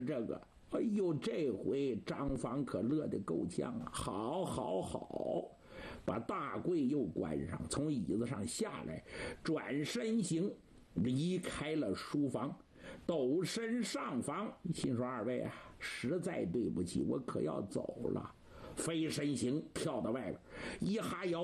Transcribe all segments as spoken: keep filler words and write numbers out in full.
这个，哎呦，这回张芳可乐得够呛啊！好，好，好，把大柜又关上，从椅子上下来，转身行，离开了书房，抖身上房，心说二位啊，实在对不起，我可要走了。飞身行，跳到外边，一哈腰，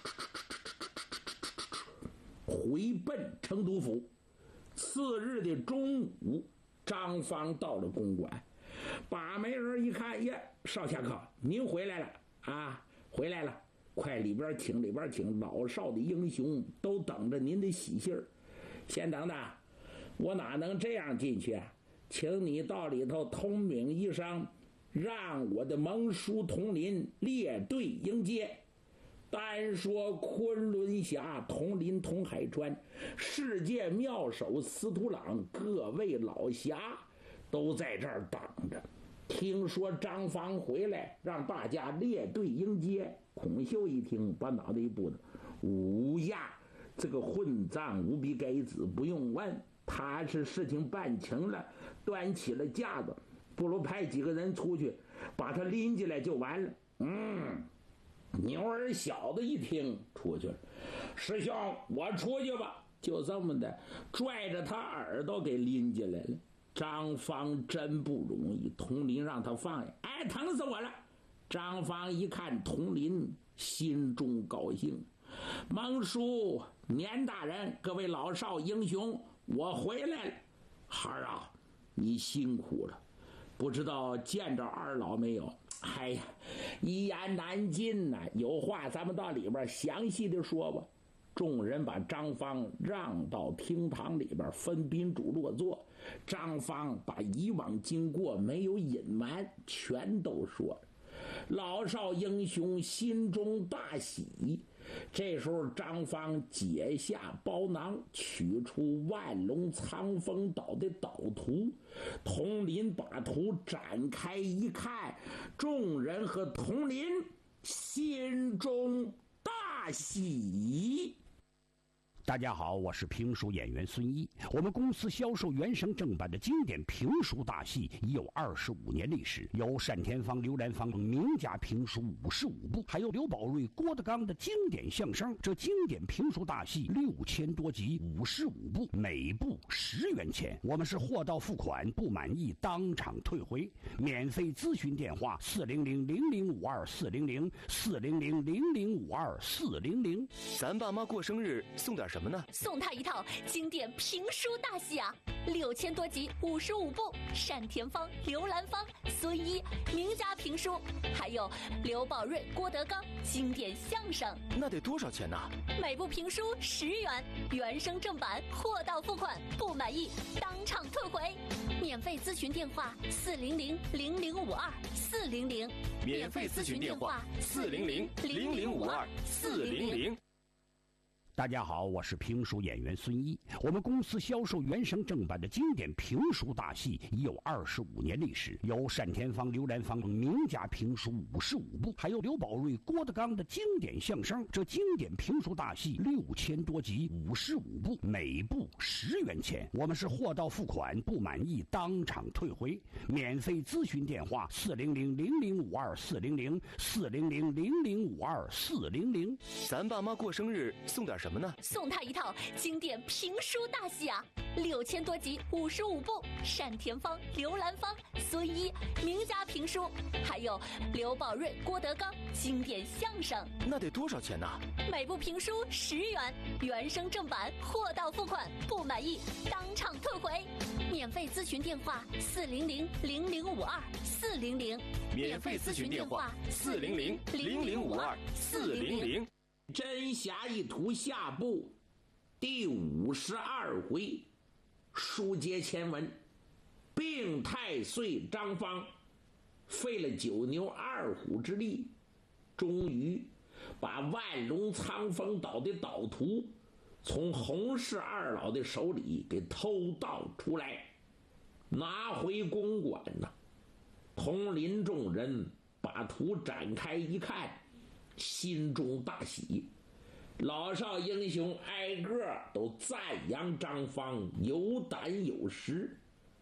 回奔成都府。次日的中午，张芳到了公馆，把门人一看，呀，少侠客，您回来了啊，回来了，快里边请，里边请，老少的英雄都等着您的喜信儿。先等等，我哪能这样进去啊？请你到里头通禀一声，让我的盟叔同林列队迎接。单说昆仑峡、铜林、铜海川世界妙手司徒朗各位老侠都在这儿等着。听说张芳回来，让大家列队迎接。孔秀一听，把脑袋一拨子，呜呀，这个混账无比该子，不用问，他是事情办成了，端起了架子，不如派几个人出去把他拎进来就完了。嗯，牛儿小的一听，出去了。师兄，我出去吧。就这么的拽着他耳朵给拎进来了。张芳真不容易，佟林让他放下，哎，疼死我了。张芳一看佟林，心中高兴。蒙叔、年大人，各位老少英雄，我回来了。孩儿啊，你辛苦了，不知道见着二老没有？哎呀，一言难尽呐、啊！有话咱们到里边详细的说吧。众人把张芳让到厅堂里边，分宾主落座。张芳把以往经过没有隐瞒，全都说了。老少英雄心中大喜。这时候张芳解下包囊，取出万龙苍风岛的岛图，佟林把图展开一看，众人和佟林心中大喜。 大家好，我是评书演员孙一。我们公司销售原声正版的经典评书大戏已有二十五年历史，有单田芳、刘兰芳等名家评书五十五部，还有刘宝瑞、郭德纲的经典相声。这经典评书大戏六千多集，五十五部，每部十元钱。我们是货到付款，不满意当场退回。免费咨询电话：四零零零零五二四零零四零零零零五二四零零。 咱爸妈过生日送点什么呢？ 送他一套经典评书大戏啊，六千多集，五十五部，单田芳、刘兰芳、孙一名家评书，还有刘宝瑞、郭德纲经典相声。 那得多少钱呢？ 每部评书十元，原声正版，货到付款，不满意当场退回。免费咨询电话：四零零零零五二四零零。 免费咨询电话：四零零零零五二四零零。 大家好，我是评书演员孙一。我们公司销售原声正版的经典评书大戏已有二十五年历史，有单田芳、刘兰芳等名家评书五十五部，还有刘宝瑞、郭德纲的经典相声。这经典评书大戏六千多集，五十五部，每部十元钱。我们是货到付款，不满意当场退回。免费咨询电话：四零零零零五二四零零四零零零零五二四零零。 咱爸妈过生日送点什么呢？ 送他一套经典评书大戏啊，六千多集，五十五部，单田芳、刘兰芳、孙一名家评书，还有刘宝瑞、郭德纲经典相声。 那得多少钱呢？ 每部评书十元，原声正版，货到付款，不满意当场退回。免费咨询电话：四零零零零五二四零零。 免费咨询电话：四零零零零五二四零零。 真侠一图下部第五十二回，书接前文。病太岁张芳费了九牛二虎之力，终于把万龙苍风岛的岛图从洪氏二老的手里给偷盗出来，拿回公馆呐。佟林众人把图展开一看，心中大喜。老少英雄挨个都赞扬张芳有胆有识。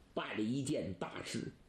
办了一件大事。